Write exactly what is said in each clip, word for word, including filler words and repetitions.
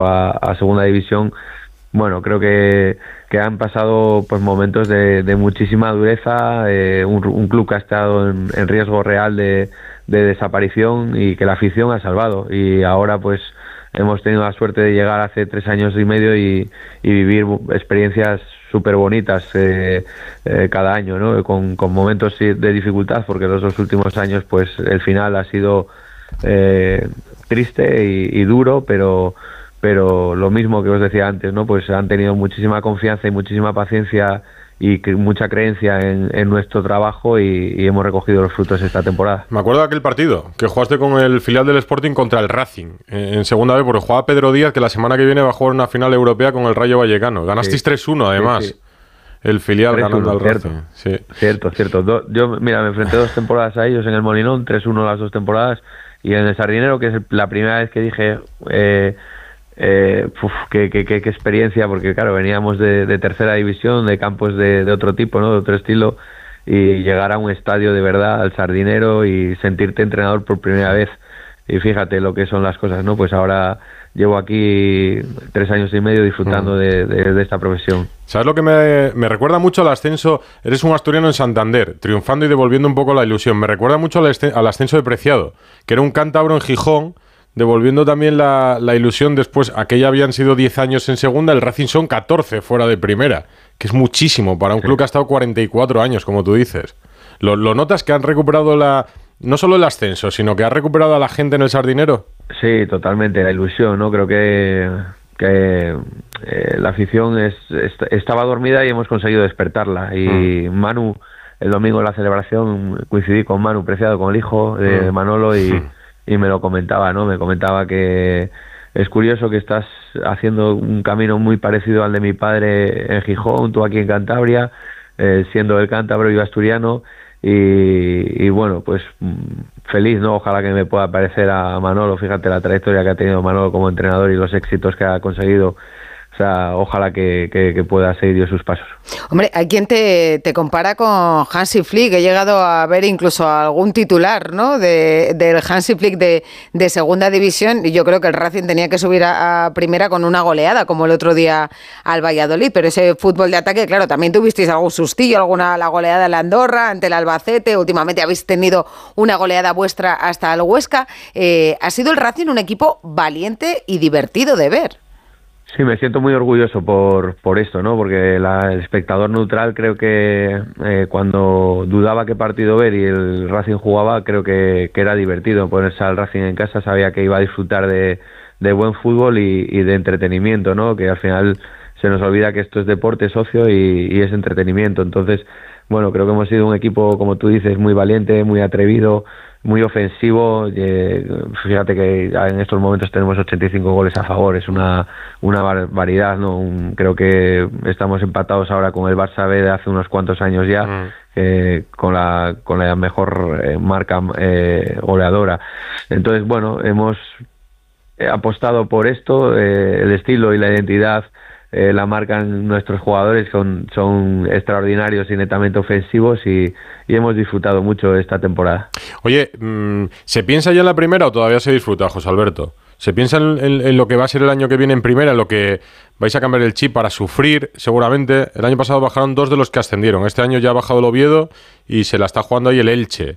a, a segunda división, bueno, creo que, que han pasado pues momentos de, de muchísima dureza, eh, un, un club que ha estado en, en riesgo real de, de desaparición y que la afición ha salvado, y ahora pues hemos tenido la suerte de llegar hace tres años y medio y, y vivir experiencias súper bonitas eh, eh, cada año, ¿no? Con, con momentos de dificultad, porque los dos últimos años pues el final ha sido eh, triste y, y duro, pero pero lo mismo que os decía antes, ¿no? Pues han tenido muchísima confianza y muchísima paciencia y que mucha creencia en, en nuestro trabajo y, y hemos recogido los frutos esta temporada. Me acuerdo de aquel partido que jugaste con el filial del Sporting contra el Racing eh, en segunda vez, porque jugaba Pedro Díaz, que la semana que viene va a jugar una final europea con el Rayo Vallecano. Ganasteis sí. tres uno además, sí, sí. El filial ganando al cierto, Racing. Sí. Cierto, cierto. Do, yo, mira, me enfrenté dos temporadas a ellos en el Molinón, tres uno las dos temporadas, y en el Sardinero, que es la primera vez que dije... Eh, Eh, uf, qué, qué, qué, qué experiencia, porque claro, veníamos de, de tercera división, de campos de, de otro tipo, ¿no? De otro estilo, y llegar a un estadio de verdad, al Sardinero, y sentirte entrenador por primera vez, y fíjate lo que son las cosas, ¿no? Pues ahora llevo aquí tres años y medio disfrutando mm. de, de, de esta profesión. ¿Sabes lo que me, me recuerda mucho al ascenso? Eres un asturiano en Santander, triunfando y devolviendo un poco la ilusión. Me recuerda mucho al, este, al ascenso de Preciado, que era un cántabro en Gijón, devolviendo también la, la ilusión después. Aquella habían sido diez años en segunda, el Racing son catorce fuera de primera, que es muchísimo para un sí. club que ha estado cuarenta y cuatro años, como tú dices. ¿Lo, lo notas que han recuperado la no solo el ascenso, sino que ha recuperado a la gente en el Sardinero? Sí, totalmente, la ilusión, ¿no? Creo que, que eh, la afición es, est- estaba dormida y hemos conseguido despertarla. Y mm. Manu, el domingo en la celebración, coincidí con Manu Preciado, con el hijo de mm. Manolo, y... Mm. y me lo comentaba, ¿no? Me comentaba que es curioso que estás haciendo un camino muy parecido al de mi padre en Gijón, tú aquí en Cantabria, eh, siendo el cántabro y asturiano, y, y bueno, pues feliz, ¿no? Ojalá que me pueda parecer a Manolo, fíjate la trayectoria que ha tenido Manolo como entrenador y los éxitos que ha conseguido. O sea, ojalá que, que, que pueda seguir yo sus pasos. Hombre, hay quien te, te compara con Hansi Flick. He llegado a ver incluso algún titular, ¿no? De, del Hansi Flick de, de segunda división, y yo creo que el Racing tenía que subir a, a primera con una goleada, como el otro día al Valladolid. Pero ese fútbol de ataque, claro, también tuvisteis algún sustillo, alguna la goleada en la Andorra, ante el Albacete. Últimamente habéis tenido una goleada vuestra hasta el Huesca. Eh, ha sido el Racing un equipo valiente y divertido de ver. Sí, me siento muy orgulloso por, por esto, ¿no? Porque la, el espectador neutral, creo que eh, cuando dudaba qué partido ver y el Racing jugaba, creo que, que era divertido ponerse al Racing en casa, sabía que iba a disfrutar de, de buen fútbol y, y de entretenimiento, ¿no? Que al final se nos olvida que esto es deporte, socio, y, y es entretenimiento. Entonces, bueno, creo que hemos sido un equipo, como tú dices, muy valiente, muy atrevido, muy ofensivo. Eh, fíjate que en estos momentos tenemos ochenta y cinco goles a favor, es una una barbaridad, ¿no? Un, creo que estamos empatados ahora con el Barça B de hace unos cuantos años ya, mm. eh, con la con la mejor eh, marca eh, goleadora. Entonces, bueno, hemos apostado por esto, eh, el estilo y la identidad Eh, la marcan nuestros jugadores, son, son extraordinarios y netamente ofensivos, y, y hemos disfrutado mucho esta temporada. Oye, mmm, ¿se piensa ya en la primera o todavía se disfruta, José Alberto? ¿Se piensa en, en, en lo que va a ser el año que viene en primera, en lo que vais a cambiar el chip para sufrir seguramente? El año pasado bajaron dos de los que ascendieron, este año ya ha bajado el Oviedo y se la está jugando ahí el Elche.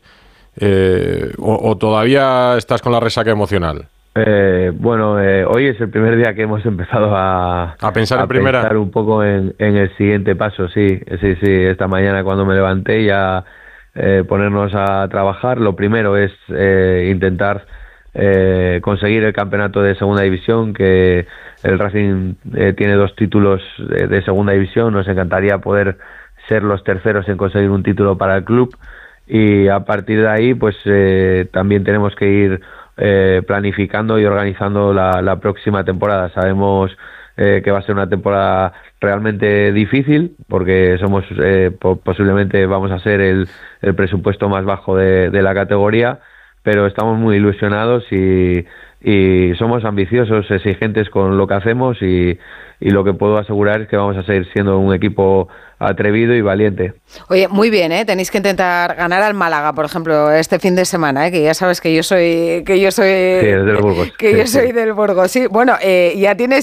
Eh, o, ¿O todavía estás con la resaca emocional? Eh, bueno, eh, hoy es el primer día que hemos empezado a, a pensar a en primera. Pensar un poco en, en el siguiente paso, sí, sí, sí. Esta mañana cuando me levanté ya eh, ponernos a trabajar. Lo primero es eh, intentar eh, conseguir el campeonato de segunda división, que el Racing eh, tiene dos títulos de, de segunda división. Nos encantaría poder ser los terceros en conseguir un título para el club, y a partir de ahí pues eh, también tenemos que ir Eh, planificando y organizando la, la próxima temporada. Sabemos eh, que va a ser una temporada realmente difícil, porque somos eh, po- posiblemente vamos a ser el, el presupuesto más bajo de, de la categoría, pero estamos muy ilusionados y, y somos ambiciosos, exigentes con lo que hacemos y, y lo que puedo asegurar es que vamos a seguir siendo un equipo atrevido y valiente. Oye, muy bien, ¿eh? Tenéis que intentar ganar al Málaga, por ejemplo, este fin de semana, ¿eh? Que ya sabes que yo soy que yo soy sí, del Burgos. que sí, yo soy sí. del Burgos. Sí, bueno, eh, ya tienes